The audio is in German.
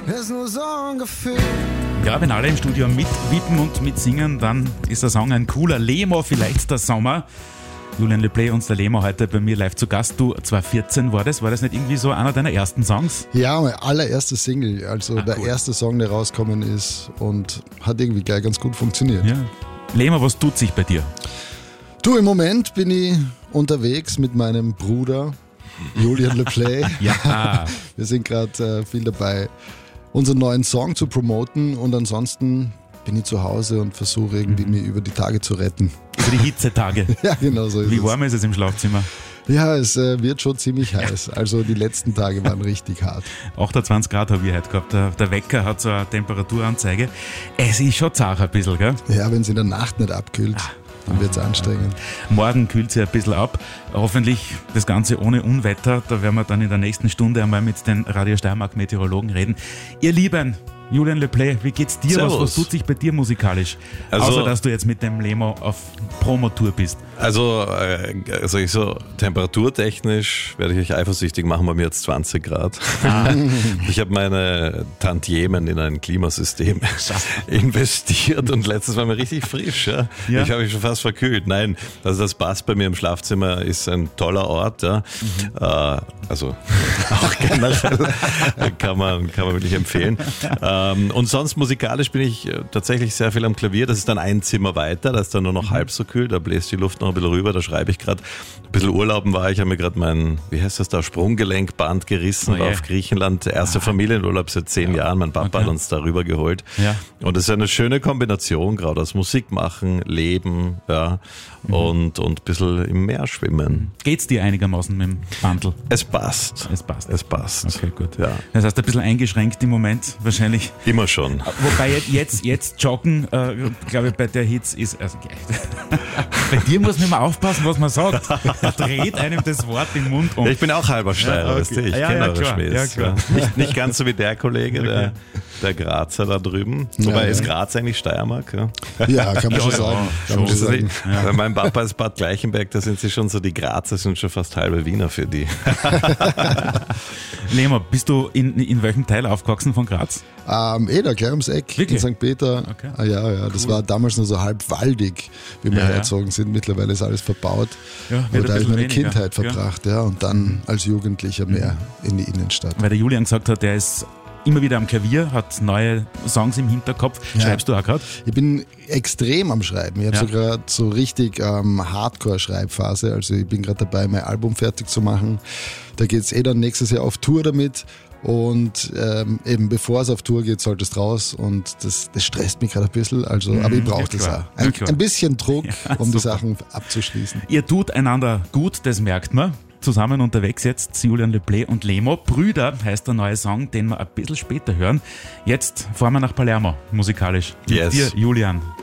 Ja, wenn alle im Studio mitwippen und mitsingen, dann ist der Song ein cooler. Lemo, vielleicht der Sommer. Julian Le Play und der Lemo heute bei mir live zu Gast. Du, 2014 war das nicht irgendwie so einer deiner ersten Songs? Ja, mein allererster Single, also der erste Song, der rausgekommen ist und hat irgendwie gleich ganz gut funktioniert. Ja. Lemo, was tut sich bei dir? Du, im Moment bin ich unterwegs mit meinem Bruder Julian Le Play. Ja. Wir sind gerade viel dabei, unseren neuen Song zu promoten und ansonsten bin ich zu Hause und versuche irgendwie mich über die Tage zu retten. Über die Hitzetage. Ja, genau so ist es. Wie warm ist es im Schlafzimmer? Ja, es wird schon ziemlich heiß. Also die letzten Tage waren richtig hart. 28 Grad habe ich heute gehabt. Der Wecker hat so eine Temperaturanzeige. Es ist schon zart ein bisschen, gell? Ja, wenn es in der Nacht nicht abkühlt, dann wird es anstrengend. Morgen kühlt sie ein bisschen ab. Hoffentlich das Ganze ohne Unwetter. Da werden wir dann in der nächsten Stunde einmal mit den Radio Steiermark Meteorologen reden. Ihr Lieben, Julian Le Play, wie geht's dir? Was tut sich bei dir musikalisch? Außer, dass du jetzt mit dem Lemo auf Promotour bist. Also temperaturtechnisch werde ich euch eifersüchtig machen, bei mir jetzt 20 Grad. Ich habe meine Tantiemen in ein Klimasystem investiert und letztes war mir richtig frisch. Ja? Ja. Ich habe mich schon fast verkühlt. Nein, also das passt bei mir im Schlafzimmer, ist ein toller Ort. Ja? Also auch generell kann man wirklich empfehlen. Und sonst musikalisch bin ich tatsächlich sehr viel am Klavier. Das ist dann ein Zimmer weiter, das ist dann nur noch halb so kühl, da bläst die Luft noch ein bisschen rüber, da schreibe ich gerade. Ein bisschen Urlauben war ich, habe mir gerade mein, Sprunggelenkband gerissen, war auf Griechenland. Der erste Familienurlaub seit 10 Jahren, mein Papa hat uns da rüber geholt. Ja. Und es ist eine schöne Kombination, gerade aus Musik machen, Leben, und ein bisschen im Meer schwimmen. Geht's dir einigermaßen mit dem Bandel? Es passt. Okay, gut. Ja. Das heißt, ein bisschen eingeschränkt im Moment wahrscheinlich. Immer schon. Wobei jetzt joggen, glaube ich, bei der Hitze ist, also bei dir muss man immer aufpassen, was man sagt. Er dreht einem das Wort im Mund um. Ja, ich bin auch halber Steirer, weißt du? Ich kenne eure Schmähs. Ja, nicht ganz so wie der Kollege, der Grazer da drüben. Wobei ist Graz eigentlich Steiermark? Ja, kann man schon sagen. Bei meinem Papa ist Bad Gleichenberg, da sind sie schon so, die Grazer sind schon fast halbe Wiener für die. Lemo, bist du in welchem Teil aufgewachsen von Graz? Da gleich ums Eck, wirklich? in St. Peter. Okay. Ja, das war damals nur so halb waldig, wie wir hergezogen sind. Mittlerweile ist alles verbaut. Ja, aber da habe ich meine Kindheit verbracht, und dann als Jugendlicher mehr in die Innenstadt. Weil der Julian gesagt hat, der ist immer wieder am Klavier, hat neue Songs im Hinterkopf. Schreibst du auch gerade? Ich bin extrem am Schreiben. Ich habe so gerade so richtig Hardcore-Schreibphase. Also ich bin gerade dabei, mein Album fertig zu machen. Da geht es dann nächstes Jahr auf Tour damit. Und eben bevor es auf Tour geht, sollte es raus. Und das stresst mich gerade ein bisschen. Also, aber ich brauche das auch. Ein bisschen Druck, um die Sachen abzuschließen. Ihr tut einander gut, das merkt man. Zusammen unterwegs jetzt Julian Le Play und Lemo. Brüder heißt der neue Song, den wir ein bisschen später hören. Jetzt fahren wir nach Palermo, musikalisch. Mit dir, Julian.